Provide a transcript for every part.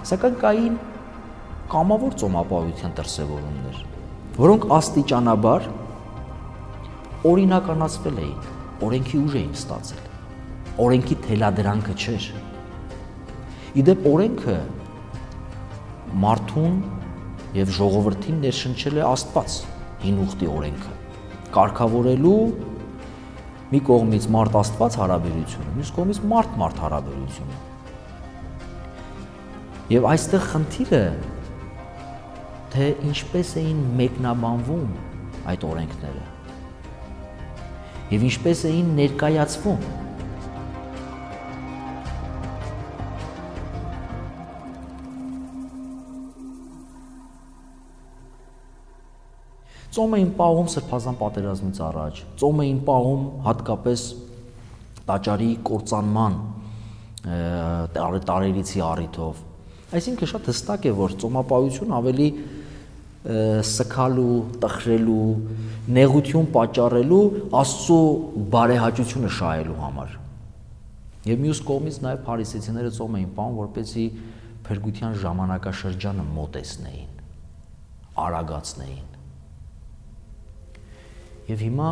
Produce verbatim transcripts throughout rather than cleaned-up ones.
Սակայն կային կամավոր ծոմապահության դրսևորումներ, որոնք աստիճանաբար օրինականացվել էին, օրենքի ուժ էին ստացել, օրենքի թելադրանքը չէր։ Իդեպ օրենքը մարդուն և ժողովրդին ներշնչել է Աստված, հին ուխտի օրենքը, կարգավորելու մի կողմից մարդ-Աստված հարաբերությունը, մյուս կողմից մարդ-մարդ հարաբերությունը։ Եվ այստեղ խնդիրը, թե ինչպես էին մեկնաբանվում այդ օրենքները և ինչպես էին ներկայացվում։ Ծոմ էին պահում Սրբազան պատերազմից առաջ, ծոմ էին պահում հատկապես տաճարի կործանման տարելիցի առիթով։ Այսինքն շատ հստակ է, որ ծոմապահություն ավելի սգալու, տխրելու, նեղություն պատճառելու, Աստծո բարեհաճությունը շահելու համար։ Եվ մյուս կողմից նաև փարիսեցիները ծոմ էին պահում, որպեսզի փրկության ժամանակաշրջանը մոտեցնեին, արագացնեին։ Եվ հիմա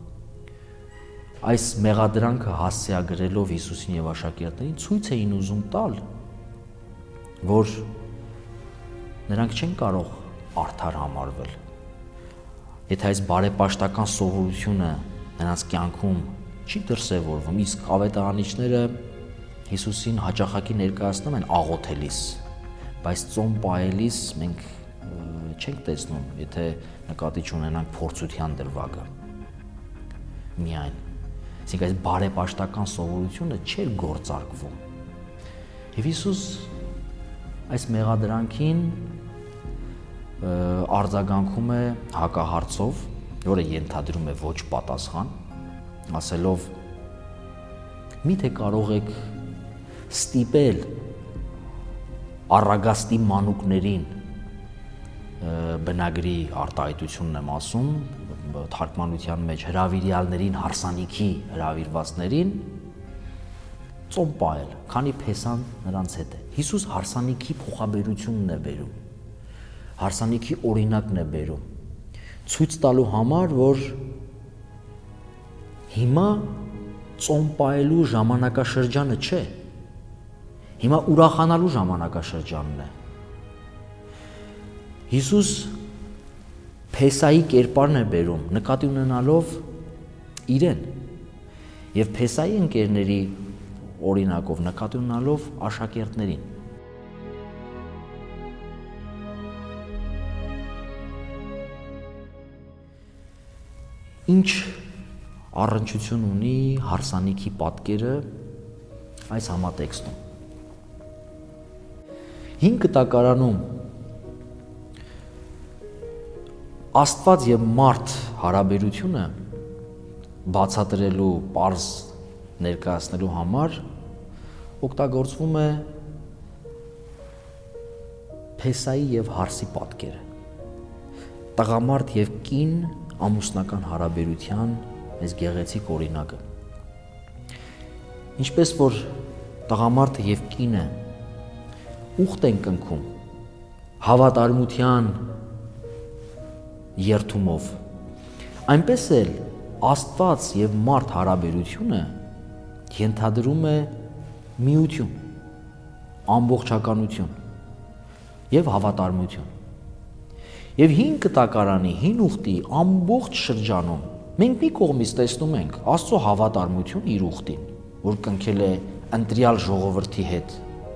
այս մեղադրանքը հասցեագրելով Հիսուսին և աշակերտներին ցույց էին ուզում տալ, որ նրանք չեն կարող արդար համարվել։ Եթե այս բարեպաշտական սովորությունը նրանց կյանքում չի դրսևորվում, իսկ ավետարանիչները Հիսուսին հաճախակի ներկայացնում են աղոթելիս, բայց ծոմ պահելիս մենք չենք տեսնում, եթե նկատի չունենանք փորձության դրվագը միայն, այսինքն այս բարեպաշտական սովորությունը չէր գործարկվում։ Եվ Հիսուս այս մեղադրանքին արձագանքում է հակահարցով, որը ենթադրում է ոչ պատասխան, ասելով. «Միթե կարող եք ստիպել առագաստի մանուկներին», բնագրի արտահայտությունն եմ ասում, թարգմանության մեջ հրավիրյալներին, հարսանիքի հրավիրվածներին ծոմ պահել, քանի փեսան նրանց հետ է։ Հիսուս հարսանիքի փոխաբերությունն է բերում, հարսանիքի օրինակն է բերում, ցույց տալու համար, որ հիմա ծոմ պահելու ժամանակաշրջանը չէ, հիմա ուրախանալու ժամանակաշրջանն է։ Հիսուս Փեսայի կերպարն է բերում, նկատի ունենալով իրեն և Փեսայի ընկերների օրինակով նկատի ունենալով աշակերտներին։ Ինչ առնչություն ունի հարսանիքի պատկերը այս համատեքստում։ Հին Կտակարանում Աստված և մարդ հարաբերությունը բացատրելու, պարզ ներկայացնելու համար օգտագործվում է Փեսայի և հարսի պատկերը, տղամարդ և կին ամուսնական հարաբերության այս գեղեցիկ օրինակը։ Ինչպես որ տղամարդը և կինը ուխտ են կնքում հավատարմության երդումով, այնպես էլ Աստված և մարդ հարաբերությունը ենթադրում է միություն, ամբողջականություն և հավատարմություն։ Եվ հին Կտակարանի, հին ուխտի ամբողջ շրջանում մենք մի կողմից տեսնում ենք Աստծո հավատարմություն իր ուխտին, որ կնքել է ընտրյալ ժողովրդի հետ։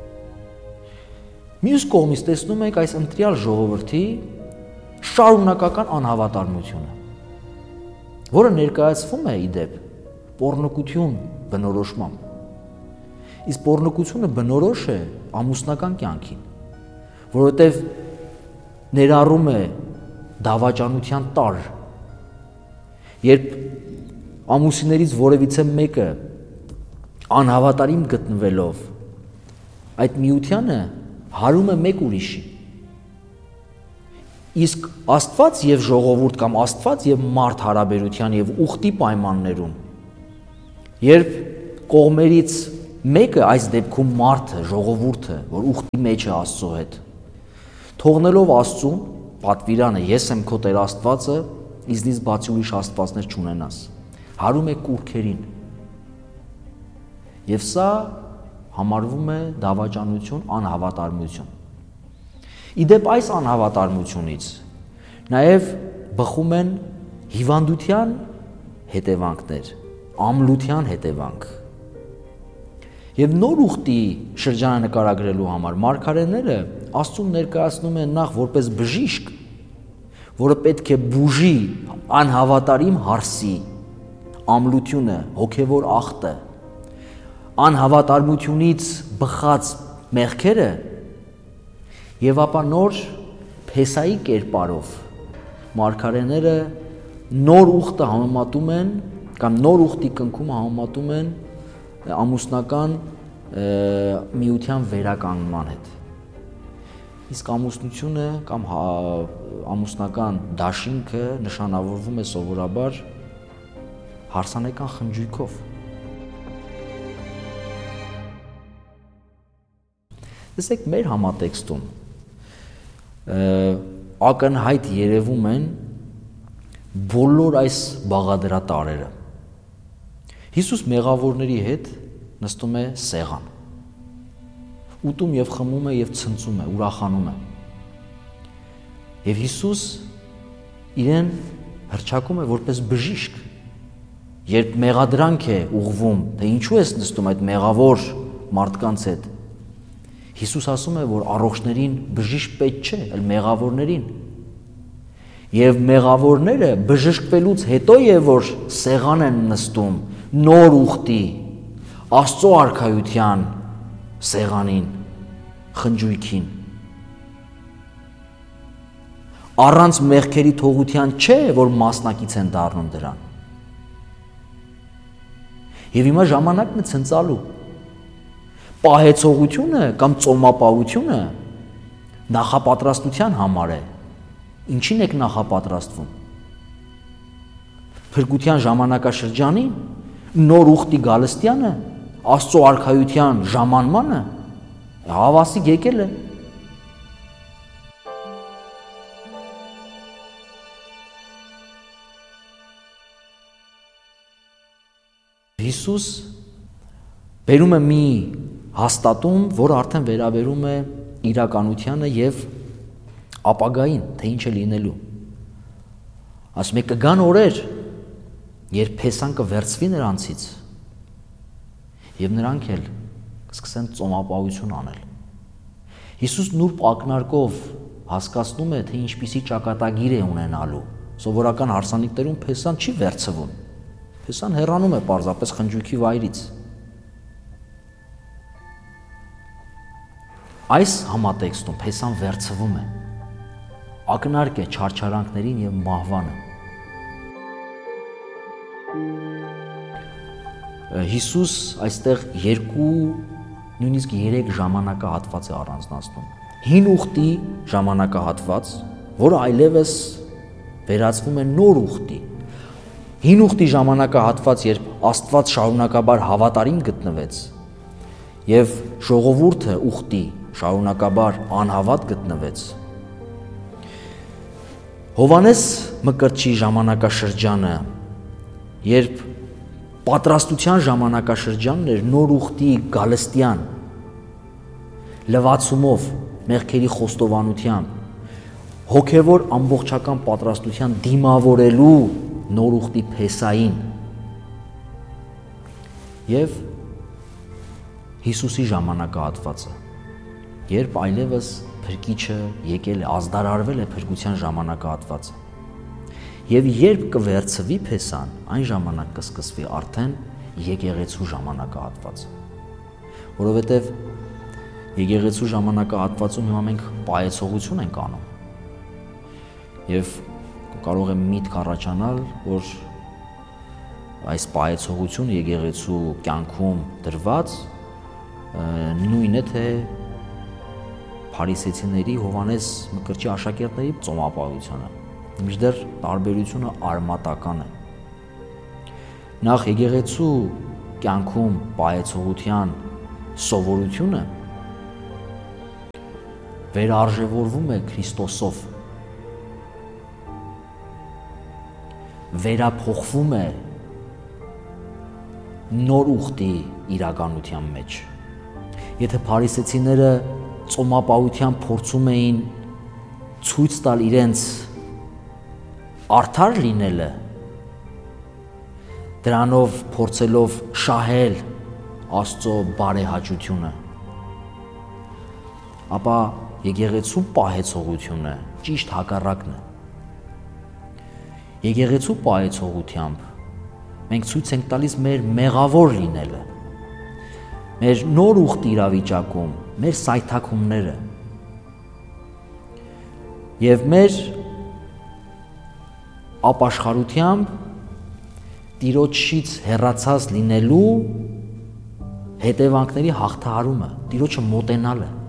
Մյուս կողմից տեսնում ենք այս ընտրյալ ժողովրդի շարունակական անհավատարմությունը, որը ներկայացվում է իդեպ պոռնկություն բնորոշմամբ։ Իսկ պոռնկությունը բնորոշ է ամուսնական կյանքին, որովհետև ներառում է դավաճանության տարր, երբ ամուսիններից որևիցե մեկը անհավատարիմ գտնվելով այդ միությանը հարում է մեկ ուրիշի։ Իսկ Աստված և ժողովուրդ կամ Աստված և մարդ հարաբերության և ուխտի պայմաններում, երբ կողմերից մեկը այս դեպքում մարդը, ժողովուրդը, որ ուխտի մեջ է Աստծո հետ, թողնելով Աստծուն, պատվիրանը, ես եմ քո Տեր Աստվածը, ինձնից բացի ուրիշ աստվածներ չունենաս, հարում է կուռքերին։ Եվ սա համարվում է դավաճանություն, անհավատարմություն։ Իդեպ այս անհավատարմությունից նաև բխում են հիվանդության հետևանքներ, ամլության հետևանք։ Եվ նոր ուխտի շրջանը նկարագրելու համար մարգարեները Աստծուն ներկայացնում են նախ որպես բժիշկ, որը պետք է բուժի անհավատարիմ հարսի ամլությունը, հոգևոր ախտը, անհավատարմությունից բխած մեղքերը, եւ ապա նոր Փեսայի կերպարով մարգարեները նոր ուխտը համեմատում են կամ նոր ուխտի կնքումը համեմատում են ամուսնական միության վերականգնման հետ։ Իսկ ամուսնությունը կամ ամուսնական դաշինքը նշանավորվում է սովորաբար հարսանեկան խնջույքով։ Տեսեք, մեր համատեքստում ակնհայտ երևում են բոլոր այս բաղադրատարերը։ Հիսուս մեղավորների հետ նստում է սեղան, ուտում եւ խմում է եւ ցնծում է, ուրախանում է։ Եվ Հիսուս իրեն հռչակում է որպես բժիշկ, երբ մեղադրանք է ուղղվում, թե ինչու ես նստում այդ մեղավոր մարդկանց հետ, Հիսուս ասում է, որ առողջներին բժիշկ պետք չէ, այլ մեղավորներին։ Եվ մեղավորները բժշկվելուց հետո է, որ սեղան են նստում նոր ուխտի, Աստծո արքայության սեղանին, խնջույքին։ Առանց մեղքերի թողության չէ, որ մասնակից են դառնում դրան։ Եվ հիմա ժամանակն է ցնծալու։ Պահեցողությունը կամ ծոմապահությունը նախապատրաստության համար է։ Ինչին եք նախապատրաստվում։ Փրկության ժամանակաշրջանին, նոր ուխտի գալստյանը, Աստծո արքայության ժամանմանը, հավասիկ եկել է։ Հիսուս բերում է մի հաստատում, որը արդեն վերաբերում է իրականությանը եւ ապագային, թե ինչ է լինելու։ Ասում է կգան օրեր, երբ Փեսան կվերցվի նրանցից եւ նրանք էլ կսկսեն ծոմապահություն անել։ Հիսուս նուրբ ակնարկով հասկացնում է, թե ինչպիսի ճակատագիր է ունենալու։ Սովորական հարսանիքներում Փեսան չի վերցվում։ Փեսան հեռանում է պարզապես խնջույքի վայրից։ Այս համատեքստում Փեսան վերցվում է, ակնարկ է չարչարանքներին եւ մահվանը։ Հիսուս այստեղ երկու, նույնիսկ երեք ժամանակահատված է առանձնացնում։ Հին ուխտի ժամանակահատված, որը այլևս վերածվում է նոր ուխտի։ Հին ուխտի ժամանակահատված, երբ Աստված շարունակաբար հավատարիմ գտնվեց եւ ժողովուրդը ուխտի շարունակաբար անհավատ գտնվեց։ Հովանես Մկրտչի ժամանակաշրջանը, երբ պատրաստության ժամանակաշրջանն էր նոր ուխտի գալստյան, լվացումով, մեղքերի խոստովանությամբ, հոգևոր ամբողջական պատրաստության դիմավորելու նոր ուխտի Փեսային եւ Հիսուսի ժամանակահատվածը, երբ այլևս Փրկիչը եկել է, ազդարարվել է փրկության ժամանակահատվածը։ Եվ երբ կվերցվի Փեսան, այն ժամանակ կսկսվի արդեն եկեղեցու ժամանակահատվածը։ Որովհետև եկեղեցու ժամանակահատվածում հիմա մենք պահեցողություն ենք անում։ Եվ կարող է միտք առաջանալ, որ այս պահեցողությունը եկեղեցու կյանքում դրված նույնն է, թե փարիսեցիների Հովանես Մկրտչի աշակերտների ծոմապահությունը, մինչդեռ տարբերությունը արմատական է։ Նախ եկեղեցու կյանքում պահեցողության սովորությունը վերարժևորվում է Քրիստոսով, վերափոխվում է նոր ուխտի իրականության մեջ։ Եթե փարիսեցիները ծոմապահության փորձում էին ցույց տալ իրենց արդար լինելը, դրանով փորձելով շահել Աստծո բարեհաճությունը, ապա եկեղեցու պահեցողությունը ճիշտ հակառակն է։ Եկեղեցու պահեցողությամբ մենք ցույց ենք տալիս մեր մեղավոր լինելը, մեր նոր ուխտի իրավիճակում, մեր սայթաքումները եւ մեր ապաշխարությամբ Տիրոջից հեռացած լինելու հետևանքների հաղթահարումը, Տիրոջը մոտենալը։